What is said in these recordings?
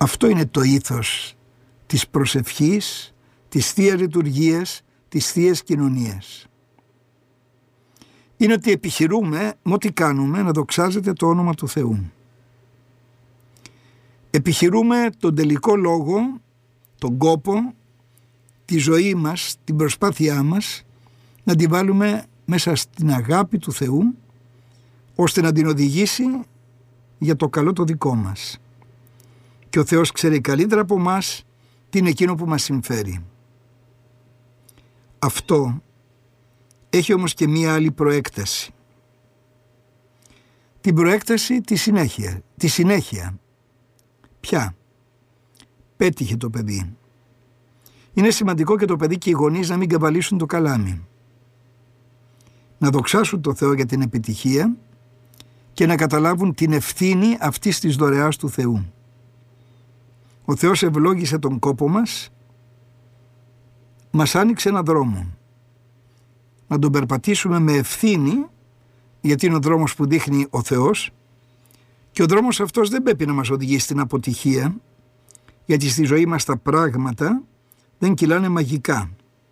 Αυτό είναι το ήθος της προσευχής, της Θείας Λειτουργίας, της Θείας Κοινωνίας. Είναι ότι επιχειρούμε με ό,τι κάνουμε να δοξάζεται το όνομα του Θεού. Επιχειρούμε τον τελικό λόγο, τον κόπο, τη ζωή μας, την προσπάθειά μας να την βάλουμε μέσα στην αγάπη του Θεού, ώστε να την οδηγήσει για το καλό το δικό μας. Και ο Θεός ξέρει καλύτερα από μας τι είναι εκείνο που μας συμφέρει. Αυτό έχει όμως και μία άλλη προέκταση. Την προέκταση τη συνέχεια. Ποια? Πέτυχε το παιδί. Είναι σημαντικό και το παιδί και οι γονείς να μην καβαλήσουν το καλάμι. Να δοξάσουν το Θεό για την επιτυχία και να καταλάβουν την ευθύνη αυτής της δωρεάς του Θεού. Ο Θεός ευλόγησε τον κόπο μας άνοιξε έναν δρόμο. Να τον περπατήσουμε με ευθύνη, γιατί είναι ο δρόμος που δείχνει ο Θεός, και ο δρόμος αυτός δεν πρέπει να μας οδηγήσει στην αποτυχία, γιατί στη ζωή μας τα πράγματα δεν κυλάνε μαγικά.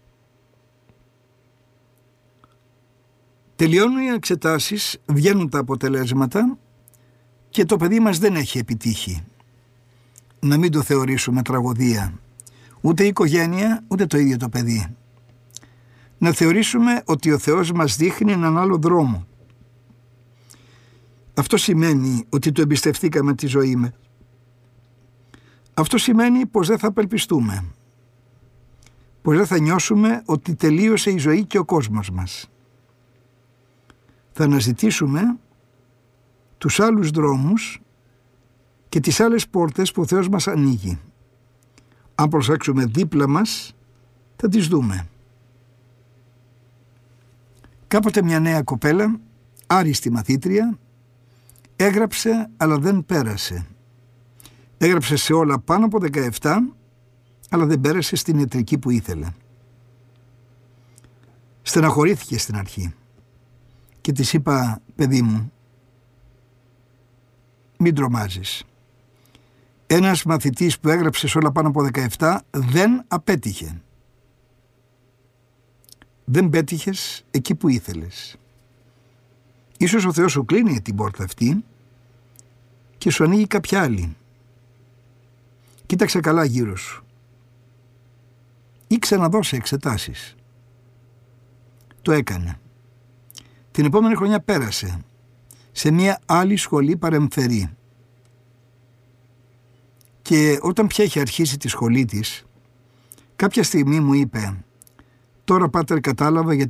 Τελειώνουν οι εξετάσεις, βγαίνουν τα αποτελέσματα και το παιδί μας δεν έχει επιτύχει. Να μην το θεωρήσουμε τραγωδία, ούτε η οικογένεια, ούτε το ίδιο το παιδί. Να θεωρήσουμε ότι ο Θεός μας δείχνει έναν άλλο δρόμο. Αυτό σημαίνει ότι του εμπιστευτήκαμε τη ζωή μας. Αυτό σημαίνει πως δεν θα απελπιστούμε. Πως δεν θα νιώσουμε ότι τελείωσε η ζωή και ο κόσμος μας. Θα αναζητήσουμε τους άλλους δρόμους και τις άλλες πόρτες που ο Θεός μας ανοίγει. Αν προσέξουμε δίπλα μας, θα τις δούμε. Κάποτε μια νέα κοπέλα, άριστη μαθήτρια, έγραψε αλλά δεν πέρασε. Έγραψε σε όλα πάνω από 17, αλλά δεν πέρασε στην ιατρική που ήθελε. Στεναχωρήθηκε στην αρχή και της είπα, παιδί μου, μην τρομάζεις. Ένας μαθητής που έγραψε σε όλα πάνω από 17 δεν απέτυχε. Δεν πέτυχες εκεί που ήθελες. Ίσως ο Θεός σου κλείνει την πόρτα αυτή και σου ανοίγει κάποια άλλη. Κοίταξε καλά γύρω σου. Ή ξαναδώσε εξετάσεις. Το έκανε. Την επόμενη χρονιά πέρασε σε μια άλλη σχολή παρεμφερή. Και όταν πια είχε αρχίσει τη σχολή της, κάποια στιγμή μου είπε, τώρα πάτερ κατάλαβα γιατί